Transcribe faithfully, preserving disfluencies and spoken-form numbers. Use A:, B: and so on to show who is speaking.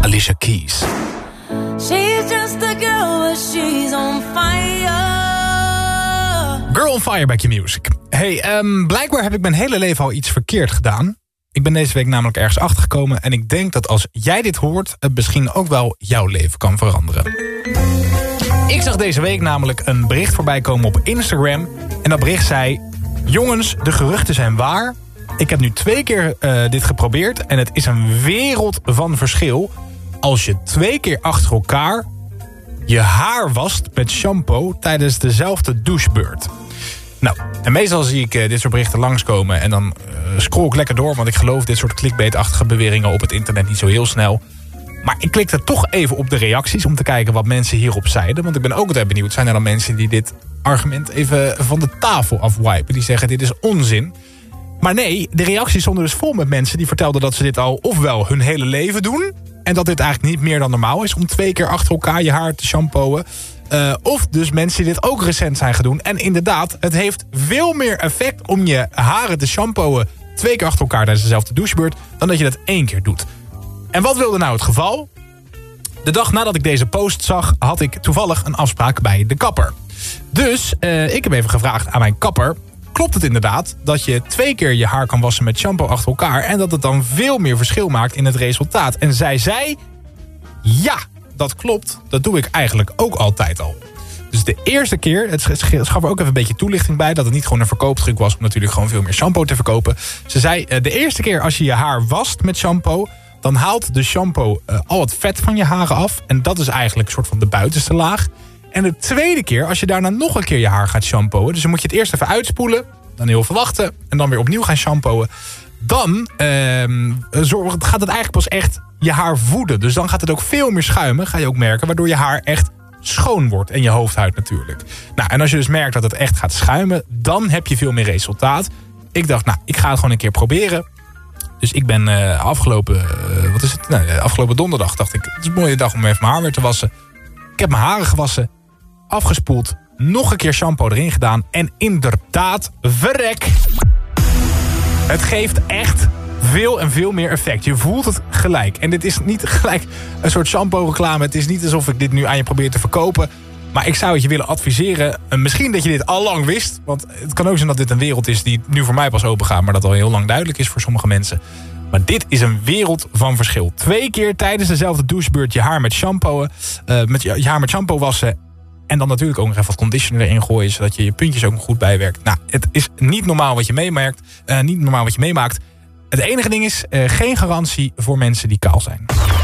A: Alicia Keys.
B: She's just a girl, but she's on fire.
A: Girl on Fire bij Q-Music. Hey, um, blijkbaar heb ik mijn hele leven al iets verkeerd gedaan. Ik ben deze week namelijk ergens achtergekomen en ik denk dat als jij dit hoort, het misschien ook wel jouw leven kan veranderen. Ik zag deze week namelijk een bericht voorbij komen op Instagram. En dat bericht zei: jongens, de geruchten zijn waar. Ik heb nu twee keer uh, dit geprobeerd en het is een wereld van verschil als je twee keer achter elkaar je haar wast met shampoo tijdens dezelfde douchebeurt. Nou, en meestal zie ik uh, dit soort berichten langskomen en dan uh, scroll ik lekker door, want ik geloof dit soort clickbait-achtige beweringen op het internet niet zo heel snel. Maar ik klikte toch even op de reacties om te kijken wat mensen hierop zeiden. Want ik ben ook altijd benieuwd, zijn er dan mensen die dit argument even van de tafel afwipen? Die zeggen, dit is onzin. Maar nee, de reacties stonden dus vol met mensen die vertelden dat ze dit al ofwel hun hele leven doen, en dat dit eigenlijk niet meer dan normaal is om twee keer achter elkaar je haar te shampooen. Uh, of dus mensen die dit ook recent zijn gaan doen. En inderdaad, het heeft veel meer effect om je haren te shampooen twee keer achter elkaar tijdens dezelfde douchebeurt dan dat je dat één keer doet. En wat wilde nou het geval? De dag nadat ik deze post zag, had ik toevallig een afspraak bij de kapper. Dus uh, ik heb even gevraagd aan mijn kapper: klopt het inderdaad dat je twee keer je haar kan wassen met shampoo achter elkaar en dat het dan veel meer verschil maakt in het resultaat? En zij zei: ja, dat klopt. Dat doe ik eigenlijk ook altijd al. Dus de eerste keer, het gaf er ook even een beetje toelichting bij, dat het niet gewoon een verkooptruc was om natuurlijk gewoon veel meer shampoo te verkopen. Ze zei, de eerste keer als je je haar wast met shampoo, dan haalt de shampoo uh, al het vet van je haren af. En dat is eigenlijk een soort van de buitenste laag. En de tweede keer, als je daarna nog een keer je haar gaat shampooen, dus dan moet je het eerst even uitspoelen, dan heel veel wachten en dan weer opnieuw gaan shampooen. Dan uh, gaat het eigenlijk pas echt je haar voeden. Dus dan gaat het ook veel meer schuimen, ga je ook merken, waardoor je haar echt schoon wordt. En je hoofdhuid natuurlijk. Nou, en als je dus merkt dat het echt gaat schuimen, dan heb je veel meer resultaat. Ik dacht, nou, ik ga het gewoon een keer proberen. Dus ik ben uh, afgelopen, uh, wat is het? Nou, afgelopen donderdag dacht ik, het is een mooie dag om even mijn haar weer te wassen. Ik heb mijn haren gewassen, afgespoeld, nog een keer shampoo erin gedaan. En inderdaad, verrek, het geeft echt veel en veel meer effect. Je voelt het gelijk. En dit is niet gelijk een soort shampoo reclame. Het is niet alsof ik dit nu aan je probeer te verkopen. Maar ik zou het je willen adviseren. Misschien dat je dit al lang wist. Want het kan ook zijn dat dit een wereld is die nu voor mij pas open gaat. Maar dat al heel lang duidelijk is voor sommige mensen. Maar dit is een wereld van verschil. Twee keer tijdens dezelfde douchebeurt je haar met shampoo, uh, met je, je haar met shampoo wassen. En dan natuurlijk ook nog even wat conditioner erin gooien, zodat je je puntjes ook nog goed bijwerkt. Nou, het is niet normaal wat je meemaakt. Uh, niet normaal wat je meemaakt. Het enige ding is, uh, geen garantie voor mensen die kaal zijn.